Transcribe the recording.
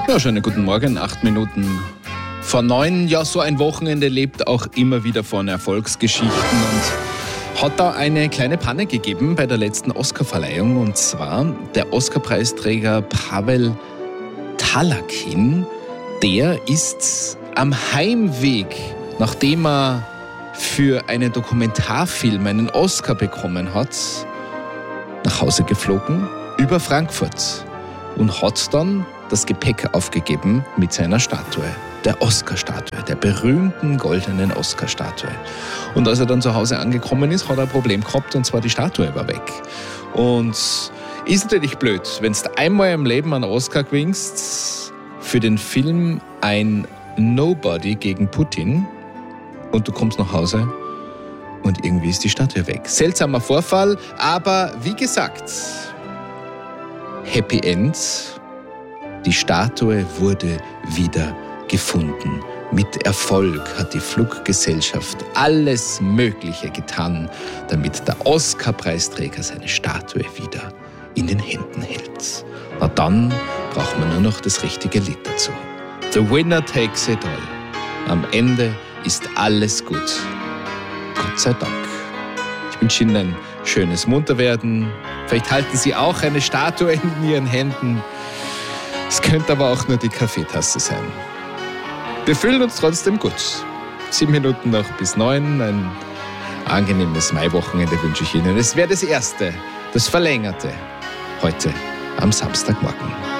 Ja, schönen guten Morgen, 8 Minuten vor 9. Ja, so ein Wochenende lebt auch immer wieder von Erfolgsgeschichten und hat da eine kleine Panne gegeben bei der letzten Oscarverleihung. Und zwar der Oscarpreisträger Paweł Talakin, der ist am Heimweg, nachdem er für einen Dokumentarfilm einen Oscar bekommen hat, nach Hause geflogen über Frankfurt und hat dann das Gepäck aufgegeben mit seiner Statue, der Oscar-Statue, der berühmten goldenen Oscar-Statue. Und als er dann zu Hause angekommen ist, hat er ein Problem gehabt, und zwar die Statue war weg. Und ist natürlich blöd, wenn du einmal im Leben einen Oscar gewinnst für den Film Ein Nobody gegen Putin und du kommst nach Hause und irgendwie ist die Statue weg. Seltsamer Vorfall, aber wie gesagt, Happy End. Die Statue wurde wieder gefunden. Mit Erfolg hat die Fluggesellschaft alles Mögliche getan, damit der Oscar-Preisträger seine Statue wieder in den Händen hält. Na dann braucht man nur noch das richtige Lied dazu. The winner takes it all. Am Ende ist alles gut. Gott sei Dank. Ich wünsche Ihnen ein schönes Munterwerden. Vielleicht halten Sie auch eine Statue in Ihren Händen. Es könnte aber auch nur die Kaffeetasse sein. Wir fühlen uns trotzdem gut. 7 Minuten noch bis 9. Ein angenehmes Maiwochenende wünsche ich Ihnen. Es wäre das erste, das verlängerte, heute am Samstagmorgen.